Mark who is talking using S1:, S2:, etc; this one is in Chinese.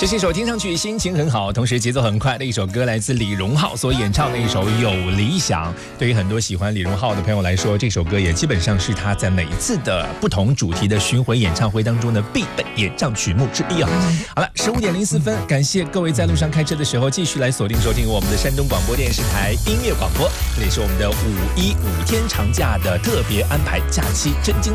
S1: 这是一首听上去心情很好，同时节奏很快的一首歌，来自李荣浩所演唱的一首《有理想》。对于很多喜欢李荣浩的朋友来说，这首歌也基本上是他在每一次的不同主题的巡回演唱会当中的必备演唱曲目之一啊。好了，15:04，感谢各位在路上开车的时候继续来锁定收听我们的山东广播电视台音乐广播，这里是我们的515天长假的特别安排假期真精。